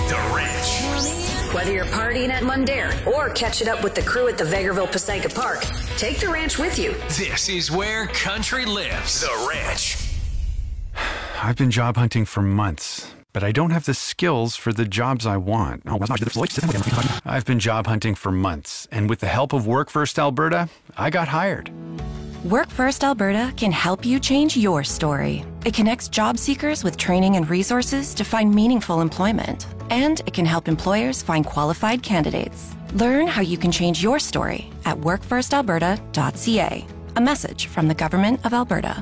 The Ranch. Whether you're partying at Mundare or catching up with the crew at the Vegreville Passaica Park, take the ranch with you. This is where country lives. The Ranch. I've been job hunting for months, but I don't have the skills for the jobs I want. I've been job hunting for months, and with the help of Work First Alberta, I got hired. Work First Alberta can help you change your story. It connects job seekers with training and resources to find meaningful employment. And it can help employers find qualified candidates. Learn how you can change your story at workfirstalberta.ca. A message from the Government of Alberta.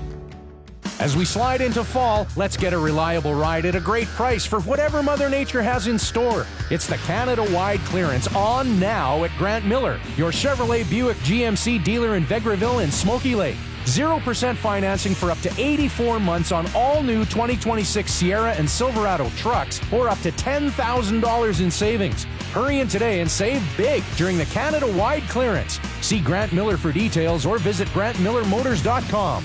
As we slide into fall, let's get a reliable ride at a great price for whatever Mother Nature has in store. It's the Canada-wide clearance on now at Grant Miller, your Chevrolet Buick GMC dealer in Vegreville and Smoky Lake. 0% financing for up to 84 months on all new 2026 Sierra and Silverado trucks, or up to $10,000 in savings. Hurry in today and save big during the Canada-wide clearance. See Grant Miller for details or visit grantmillermotors.com.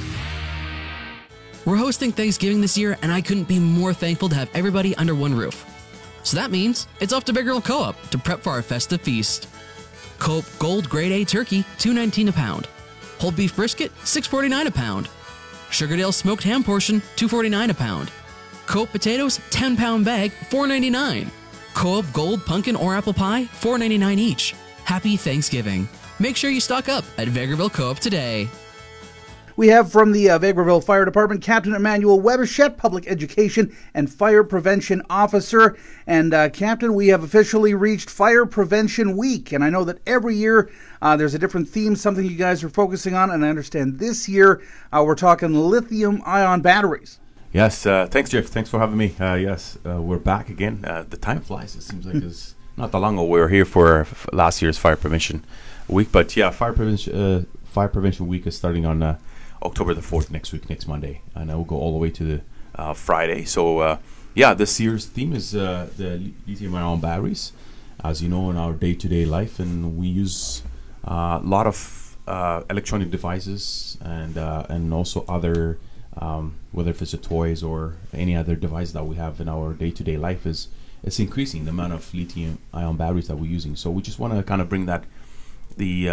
We're hosting Thanksgiving this year, and I couldn't be more thankful to have everybody under one roof. So that means it's off to Vegreville Co-op to prep for our festive feast. Co-op Gold Grade A Turkey, $2.19 a pound. Whole beef brisket, $6.49 a pound. Sugardale smoked ham portion, $2.49 a pound. Co-op potatoes, 10-pound bag, $4.99. Co-op Gold pumpkin or apple pie, $4.99 each. Happy Thanksgiving. Make sure you stock up at Vegreville Co-op today. We have from the Vegreville Fire Department, Captain Emmanuel Weberschet, Public Education and Fire Prevention Officer. And Captain, we have officially reached Fire Prevention Week. And I know that every year there's a different theme, something you guys are focusing on. And I understand this year we're talking lithium-ion batteries. Yes, thanks, Jeff. Thanks for having me. Yes, we're back again. The time flies. It seems like it's not that long ago. We were here for last year's Fire Prevention Week. But yeah, Fire Prevention Week is starting on October the 4th next Monday, and I will go all the way to the Friday. So yeah, this year's theme is the lithium-ion batteries, as you know, in our day-to-day life, and we use a lot of electronic devices and also other whether if it's a toys or any other device that we have in our day-to-day life it's increasing the amount of lithium-ion batteries that we're using. So we just want to kind of bring that the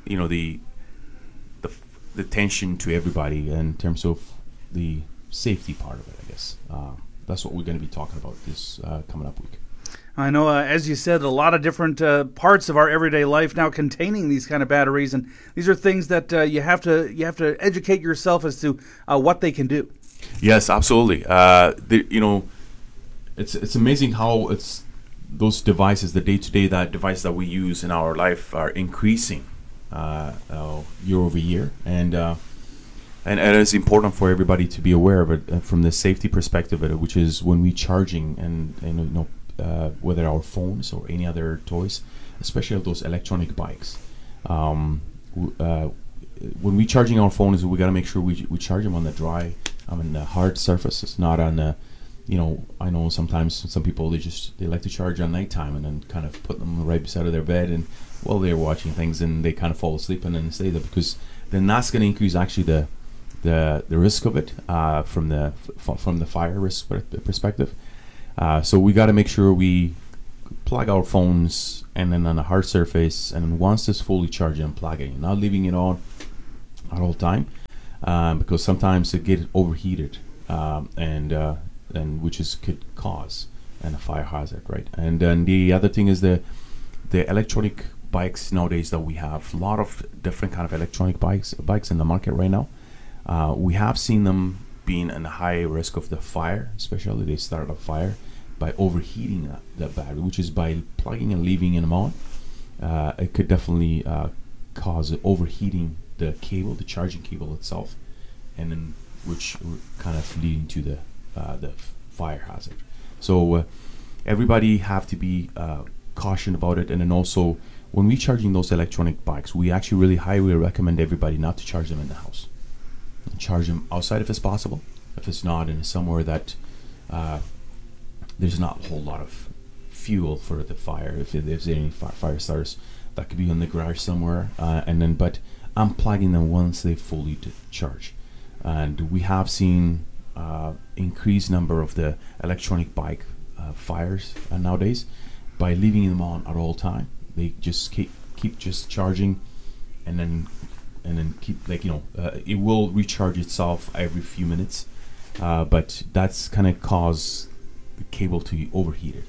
attention to everybody in terms of the safety part of it, I guess. That's what we're going to be talking about this coming up week. I know, as you said, a lot of different parts of our everyday life now containing these kind of batteries, and these are things that you have to educate yourself as to what they can do. Yes, absolutely. It's amazing how it's those devices, the day-to-day device that we use in our life, are increasing year over year, and it's important for everybody to be aware of it from the safety perspective of it, which is when we charging and whether our phones or any other toys, especially those electronic bikes. When we charging our phones, we got to make sure we charge them on the dry, the hard surfaces, not on the. I know sometimes some people they like to charge on nighttime and then kind of put them right beside of their bed, and while they're watching things and they kind of fall asleep and then stay there, because then that's going to increase actually the risk of it from the fire risk perspective. So we got to make sure we plug our phones and then on a hard surface, and once it's fully charged, unplug it, not leaving it on at all time, because sometimes it get overheated and which could cause a fire hazard, right? And then the other thing is the electronic bikes nowadays that we have. A lot of different kind of electronic bikes in the market right now. We have seen them being in a high risk of the fire, especially they start a fire by overheating that battery, which is by plugging and leaving them on. It could definitely cause overheating the charging cable itself, and then which kind of leading to the fire hazard. So everybody have to be cautioned about it. And then also when we charging those electronic bikes, we actually really highly recommend everybody not to charge them in the house. Charge them outside if it's possible. If it's not, in somewhere that there's not a whole lot of fuel for the fire, if there's any fire starters, that could be in the garage somewhere, but unplugging them once they fully charge. And we have seen increased number of the electronic bike fires nowadays by leaving them on at all time. They just keep just charging, and then keep, like, it will recharge itself every few minutes, but that's kind of cause the cable to overheat it.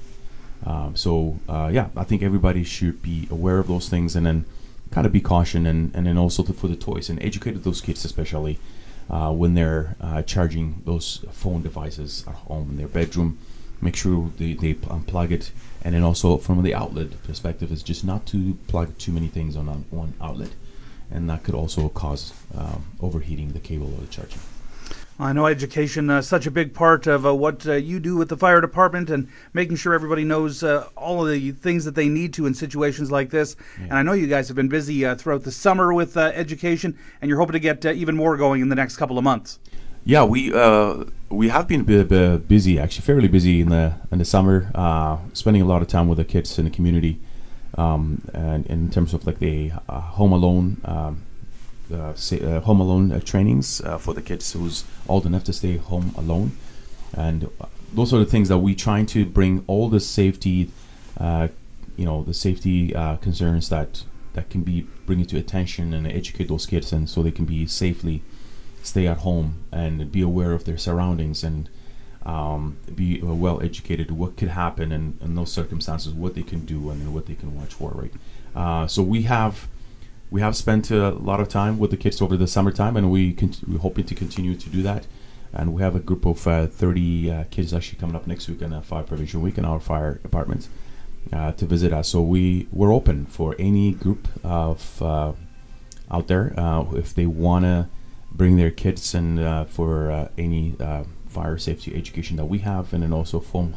I think everybody should be aware of those things, and then kind of be caution, and then also for the toys, and educate those kids especially when they're charging those phone devices at home in their bedroom. Make sure they unplug it, and then also from the outlet perspective is just not to plug too many things on one outlet, and that could also cause overheating the cable or the charging. I know education is such a big part of what you do with the fire department, and making sure everybody knows all of the things that they need to in situations like this. Yeah. And I know you guys have been busy throughout the summer with education, and you're hoping to get even more going in the next couple of months. Yeah, we have been busy, actually fairly busy in the summer, spending a lot of time with the kids in the community, and in terms of like the Home Alone trainings for the kids who's old enough to stay home alone, and those are the things that we trying to bring all the safety, the safety concerns that can be bringing to attention, and educate those kids, and so they can be safely stay at home and be aware of their surroundings, and be well educated what could happen in those circumstances, what they can do and what they can watch for, right? So we have spent a lot of time with the kids over the summertime, and we're hoping to continue to do that. And we have a group of 30 kids actually coming up next week on a Fire Prevention Week in our fire department to visit us. So we're open for any group of out there if they want to bring their kids, and for any fire safety education that we have, and then also for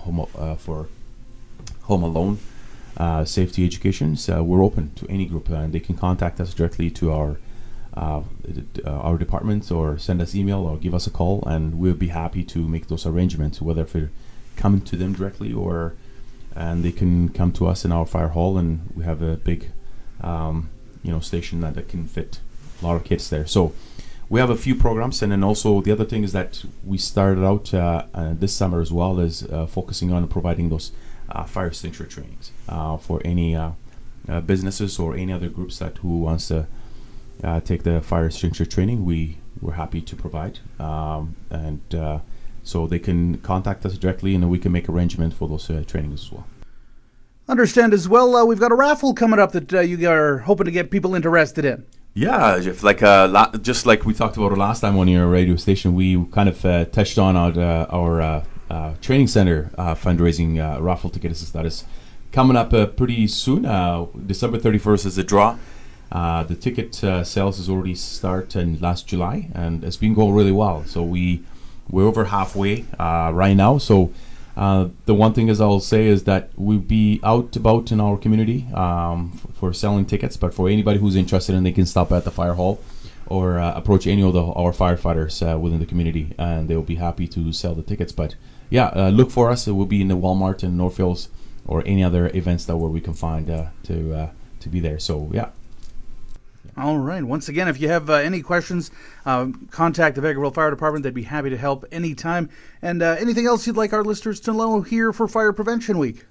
Home Alone safety education. So we're open to any group, and they can contact us directly to our department, or send us email, or give us a call, and we'll be happy to make those arrangements, whether if they're coming to them directly, and they can come to us in our fire hall, and we have a big station that can fit a lot of kids there. So we have a few programs, and then also the other thing is that we started out this summer as well as focusing on providing those fire extinguisher trainings for any businesses or any other groups who wants to take the fire extinguisher training. We're happy to provide, and so they can contact us directly, and then we can make arrangements for those trainings as well. Understand as well, we've got a raffle coming up that you are hoping to get people interested in. Yeah, Jeff, just like we talked about it last time on your radio station, we kind of touched on our training center fundraising raffle ticket that is coming up pretty soon. December 31st is the draw. The ticket sales has already started last July, and it's been going really well. So we're over halfway right now. So the one thing I'll say is that we'll be out about in our community for selling tickets, but for anybody who's interested, they can stop at the fire hall or approach any of our firefighters within the community, and they'll be happy to sell the tickets. But yeah, look for us. It will be in the Walmart in Northfields or any other events where we can find to be there. So yeah. All right. Once again, if you have any questions, contact the Vegreville Fire Department. They'd be happy to help anytime. And anything else you'd like our listeners to know here for Fire Prevention Week?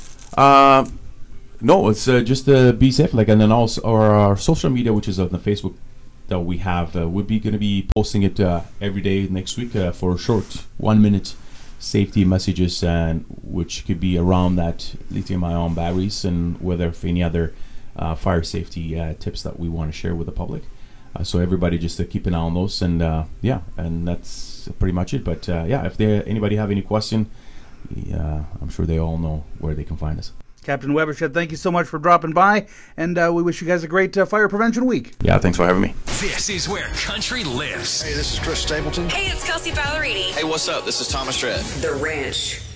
No, it's just be safe. And then also our social media, which is on the Facebook that we have, we'll be going to be posting it every day next week for short 1-minute safety messages, and which could be around that lithium-ion batteries, and whether if any other fire safety tips that we want to share with the public. So everybody just keep an eye on those, and and that's pretty much it. But if anybody have any question, I'm sure they all know where they can find us. Captain Webershed, thank you so much for dropping by, and we wish you guys a great Fire Prevention Week. Yeah, thanks for having me. This is where country lives. Hey, this is Chris Stapleton. Hey, it's Kelsey Ballerini. Hey, what's up? This is Thomas Dredd. The Ranch.